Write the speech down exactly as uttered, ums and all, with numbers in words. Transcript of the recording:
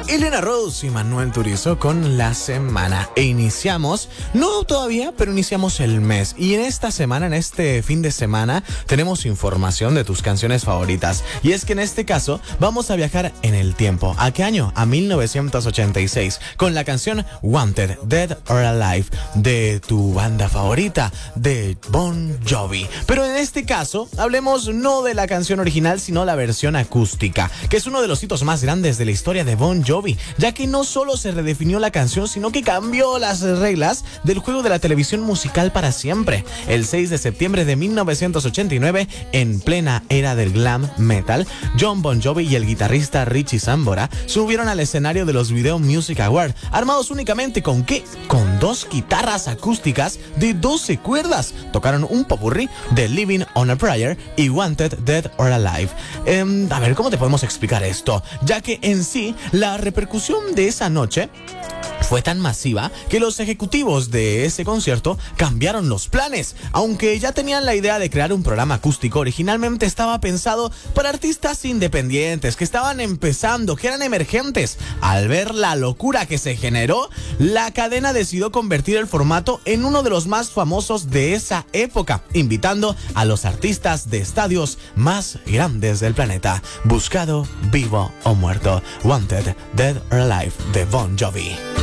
Elena Rose y Manuel Turizo con La Semana. E iniciamos, no todavía, pero iniciamos el mes. Y en esta semana, en este fin de semana, tenemos información de tus canciones favoritas. Y es que en este caso, vamos a viajar en el tiempo. ¿A qué año? A mil novecientos ochenta y seis, con la canción Wanted, Dead or Alive, de tu banda favorita, de Bon Jovi. Pero en este caso, hablemos no de la canción original, sino la versión acústica, que es uno de los hitos más grandes de la historia de Bon Jovi, ya que no solo se redefinió la canción, sino que cambió las reglas del juego de la televisión musical para siempre. El seis de septiembre de mil novecientos ochenta y nueve, en plena era del glam metal, Jon Bon Jovi y el guitarrista Richie Sambora subieron al escenario de los Video Music Awards, armados únicamente con ¿qué? Con dos guitarras acústicas de doce cuerdas. Tocaron un popurrí de Living on a Prayer y Wanted, Dead or Alive. Eh, a ver, ¿cómo te podemos explicar esto? Ya que en sí, la repercusión de esa noche fue tan masiva que los ejecutivos de ese concierto cambiaron los planes. Aunque ya tenían la idea de crear un programa acústico, originalmente estaba pensado para artistas independientes que estaban empezando, que eran emergentes. Al ver la locura que se generó, la cadena decidió convertir el formato en uno de los más famosos de esa época, invitando a los artistas de estadios más grandes del planeta. Buscado, vivo o muerto, Wanted, Dead or Alive, de Bon Jovi.